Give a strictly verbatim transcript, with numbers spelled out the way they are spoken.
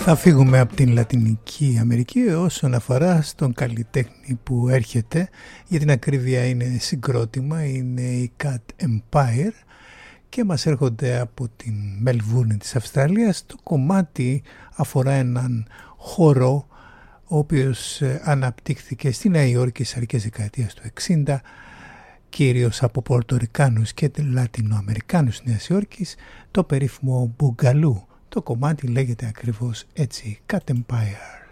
Θα φύγουμε από την Λατινική Αμερική όσον αφορά στον καλλιτέχνη που έρχεται. Για την ακρίβεια είναι συγκρότημα, είναι η Cat Empire και μας έρχονται από την Μελβούρνη της Αυστραλίας. Το κομμάτι αφορά έναν χορό ο οποίος αναπτύχθηκε στη Νέα Υόρκη στις αρχές δεκαετίας του εξήντα, κυρίως από Πορτορικάνους και Λατινοαμερικάνους της Νέας Υόρκης, το περίφημο Μπουγκαλού. Το κομμάτι λέγεται ακριβώς έτσι, Cat Empire.